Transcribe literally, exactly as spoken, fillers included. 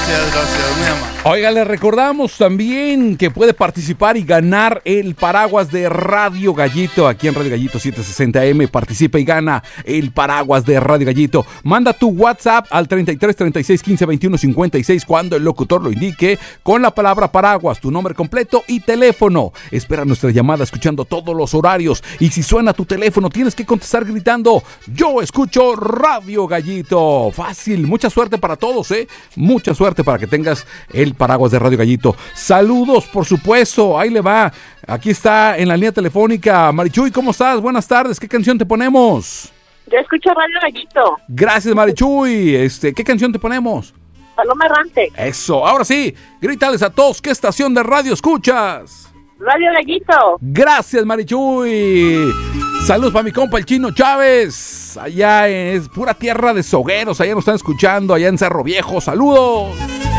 Gracias, gracias, muy amable. Oiga, le recordamos también que puede participar y ganar el paraguas de Radio Gallito. Aquí en Radio Gallito setecientos sesenta A M participa y gana el paraguas de Radio Gallito. Manda tu WhatsApp al treinta y tres, treinta y seis, quince, veintiuno, cincuenta y seis cuando el locutor lo indique, con la palabra paraguas, tu nombre completo y teléfono. Espera nuestra llamada escuchando todos los horarios, y si suena tu teléfono tienes que contestar gritando: yo escucho Radio Gallito. Fácil. Mucha suerte para todos, eh mucha suerte para que tengas el paraguas de Radio Gallito. Saludos, por supuesto, ahí le va. Aquí está en la línea telefónica Marichuy. ¿Cómo estás? Buenas tardes. ¿Qué canción te ponemos? Yo escucho Radio Gallito. Gracias, Marichuy. Este, ¿qué canción te ponemos? Paloma Errante. Eso. Ahora sí, grítales a todos, ¿qué estación de radio escuchas? Radio Gallito. Gracias, Marichuy. Saludos para mi compa el Chino Chávez. Allá es pura tierra de sogueros. Allá nos están escuchando, allá en Cerro Viejo. Saludos.